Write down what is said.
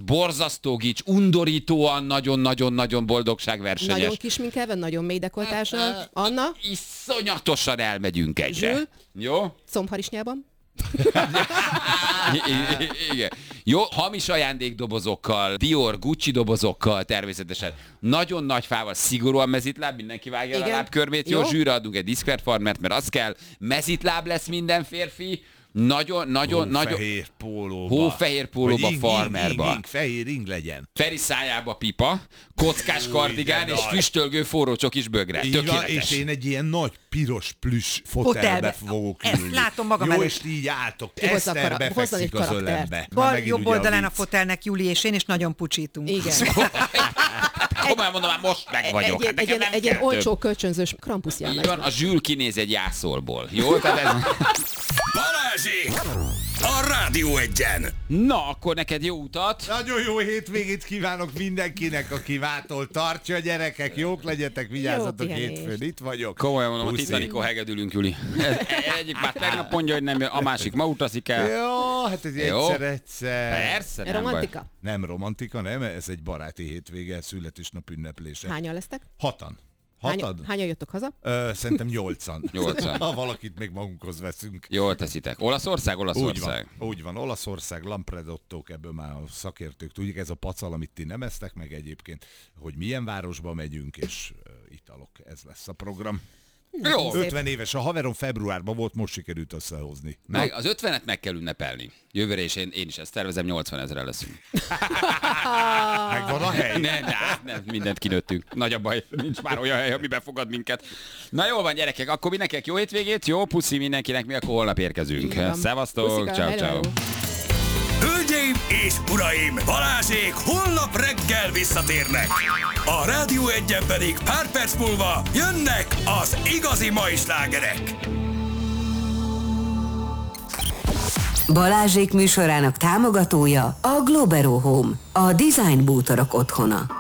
borzasztó gics, undorítóan nagyon-nagyon-nagyon boldogságversenyes. Nagyon kisminkelve, nagyon mély dekoltással. Anna? Iszonyatosan elmegyünk egyre. Zsül? Jó? Combharisnyában. Igen. Jó, hamis ajándékdobozokkal, Dior, Gucci dobozokkal természetesen. Nagyon nagy fával, szigorúan mezitláb, mindenki vágja a lábkörmét. Jó, zsűre adunk egy diszkvertfarmert, mert az kell. Mezitláb lesz minden férfi. Nagyon. Hófehér pólóba, farmerba. Fehér ing legyen. Feri szájába pipa, kockás kardigán és füstölgő forró csokis bögre. Tökéletes. És én egy ilyen nagy piros plüss fotelbe fogok ülni. Ezt látom magam előtt. előtt. És így álltok. Eszter befekszik az ölembe. Jobb oldalán a fotelnek Juli és én, és nagyon pucsítunk. Igen. Komolyan mondom, már most meg vagyok. Egy ilyen olcsó kölcsönzős krampuszján. Így van, a Zsül kinéz egy jászolból. Jó? Balázsék! A Rádió Egyen! Na, akkor neked jó utat. Nagyon jó hétvégét kívánok mindenkinek, aki vától tartja, gyerekek. Jók legyetek, vigyázzatok, hétfőn itt vagyok. Komolyan mondom, a Titanicon hegedülünk, Juli. Egyik már tegnap mondja, hogy nem, a másik ma utazik el. Jó, hát ez egyszer. Persze, nem romantika? baj. Nem romantika, nem, ez egy baráti hétvége, születésnap ünneplése. Hányan lesztek? 6-an. Hányan jöttök haza? Szerintem 8-an. 8-an. Ha valakit még magunkhoz veszünk. Jól teszitek. Olaszország? Úgy van. Olaszország, Lampredottók, ebből már a szakértők tudjuk, ez a pacal, amit ti nem esztek meg egyébként, hogy milyen városba megyünk, és italok, ez lesz a program. Jó. 50 éves, a haverom februárban volt, most sikerült összehozni. Meg az 50-et meg kell ünnepelni. Jövőre is én is ezt tervezem, 80 000 leszünk. Megvan a hely? Nem, mindent kinőttünk. Nagy a baj, nincs már olyan hely, ami befogad minket. Na jól van, gyerekek, akkor mindenkinek jó hétvégét, jó puszi mindenkinek, mi akkor holnap érkezünk. Szevasztok, ciao. Hölgyeim és uraim, Balázsék holnap reggel visszatérnek. A Rádió Egyen pedig pár perc múlva jönnek az igazi mai slágerek. Balázsék műsorának támogatója a Globero Home, a design bútorok otthona.